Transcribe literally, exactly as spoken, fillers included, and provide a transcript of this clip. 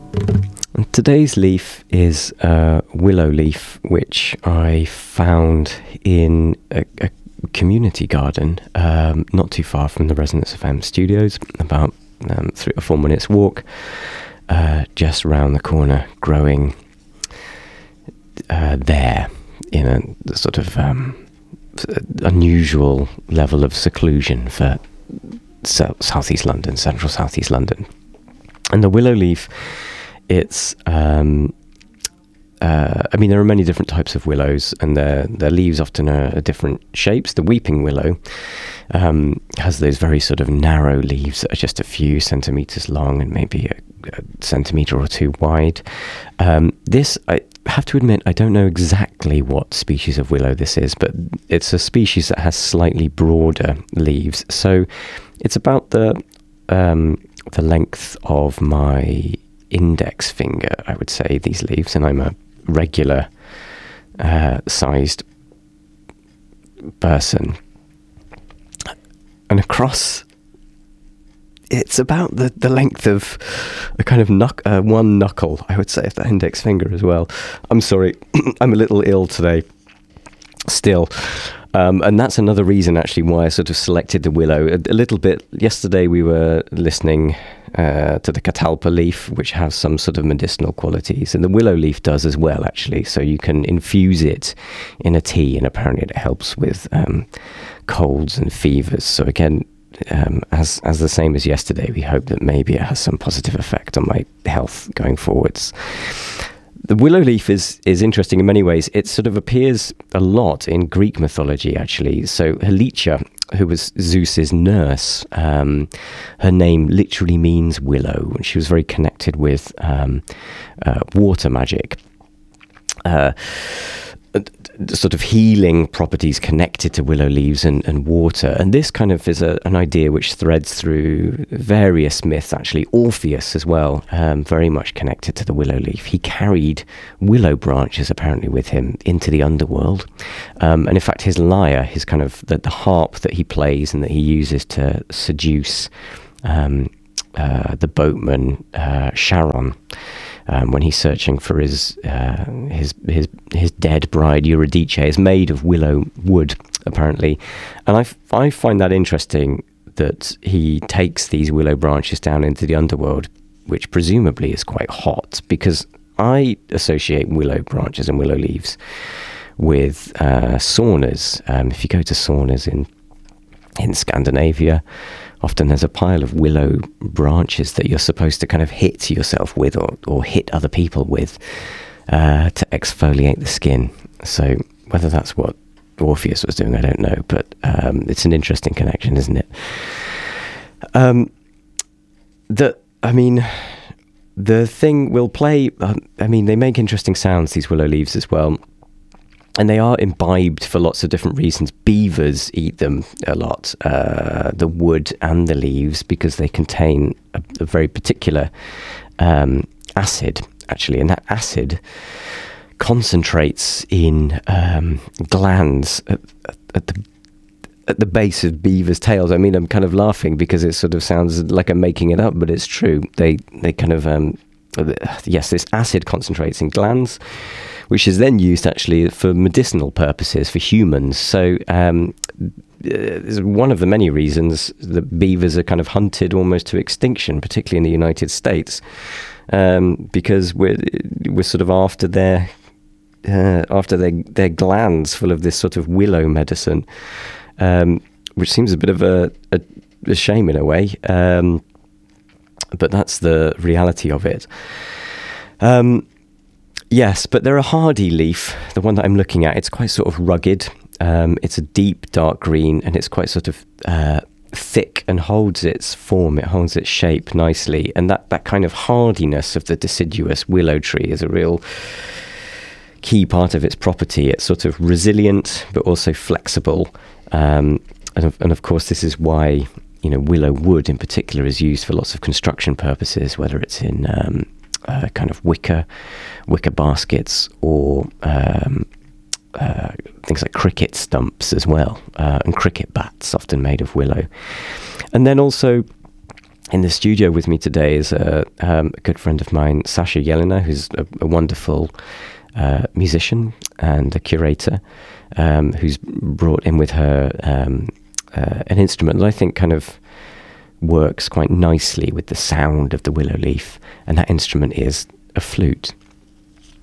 And today's leaf is a willow leaf, which I found in a, a community garden, um, not too far from the Resonance F M studios, about um, three or four minutes walk, uh, just round the corner, growing uh, there in a sort of um, unusual level of seclusion for so- southeast London, central southeast London. And the willow leaf, it's um, Uh, I mean, there are many different types of willows, and their their leaves often are, are different shapes. The weeping willow um, has those very sort of narrow leaves that are just a few centimetres long and maybe a, a centimetre or two wide. Um, this, I have to admit, I don't know exactly what species of willow this is, but it's a species that has slightly broader leaves. So it's about the um, the length of my index finger, I would say, these leaves, and I'm a regular uh, sized person, and across it's about the, the length of a kind of knuck, uh, one knuckle, I would say, of that index finger as well. I'm sorry, I'm a little ill today still. Um, and that's another reason, actually, why I sort of selected the willow a, a little bit. Yesterday we were listening uh, to the catalpa leaf, which has some sort of medicinal qualities, and the willow leaf does as well, actually. So you can infuse it in a tea, and apparently it helps with um, colds and fevers. So again, um, as as the same as yesterday, we hope that maybe it has some positive effect on my health going forwards. The willow leaf is, is interesting in many ways. It sort of appears a lot in Greek mythology, actually. So Helicia, who was Zeus's nurse, um, her name literally means willow. She was very connected with um, uh, water magic. Uh, the sort of healing properties connected to willow leaves and, and water. And this kind of is a, an idea which threads through various myths, actually. Orpheus as well, um, very much connected to the willow leaf. He carried willow branches apparently with him into the underworld. Um, and in fact, his lyre, his kind of the, the harp that he plays and that he uses to seduce um, uh, the boatman uh, Charon, Um, when he's searching for his uh, his his his dead bride Eurydice, is made of willow wood, apparently. And I, f- I find that interesting, that he takes these willow branches down into the underworld, which presumably is quite hot, because I associate willow branches and willow leaves with uh, saunas. Um, if you go to saunas in in Scandinavia, often there's a pile of willow branches that you're supposed to kind of hit yourself with, or, or hit other people with, uh, to exfoliate the skin. So whether that's what Orpheus was doing, I don't know, but um, it's an interesting connection, isn't it? Um, the, I mean, the thing will play, um, I mean, they make interesting sounds, these willow leaves as well. And they are imbibed for lots of different reasons. Beavers eat them a lot, uh, the wood and the leaves, because they contain a, a very particular um, acid, actually. And that acid concentrates in um, glands at, at the at the base of beavers' tails. I mean, I'm kind of laughing because it sort of sounds like I'm making it up, but it's true. They, they kind of, um, yes, this acid concentrates in glands, which is then used actually for medicinal purposes for humans. So um, is one of the many reasons that beavers are kind of hunted almost to extinction, particularly in the United States, um, because we're we're sort of after their uh, after their their glands full of this sort of willow medicine, um, which seems a bit of a, a, a shame in a way, um, but that's the reality of it. Um, Yes, but they're a hardy leaf, the one that I'm looking at. It's quite sort of rugged. Um, it's a deep dark green, and it's quite sort of uh, thick and holds its form. It holds its shape nicely. And that, that kind of hardiness of the deciduous willow tree is a real key part of its property. It's sort of resilient, but also flexible. Um, and, of, and of course, this is why, you know, willow wood in particular is used for lots of construction purposes, whether it's in um, uh, kind of wicker wicker baskets, or um, uh, things like cricket stumps as well, uh, and cricket bats, often made of willow. And then also in the studio with me today is a, um, a good friend of mine, Sasha Yelena, who's a, a wonderful uh, musician and a curator, um, who's brought in with her um, uh, an instrument that I think kind of works quite nicely with the sound of the willow leaf, and that instrument is a flute.